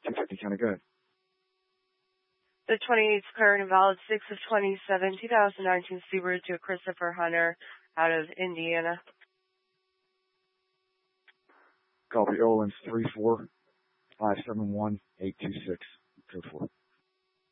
250 County, go ahead. The 28th current and valid 6 of 27, 2019 Subaru to Christopher Hunter out of Indiana. Copy OLN's 34571-826. Code 4.